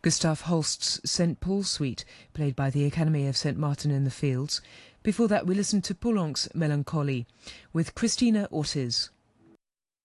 Gustav Holst's St. Paul Suite, played by the Academy of St. Martin in the Fields. Before that, we listened to Poulenc's Melancholy with Christina Ortiz.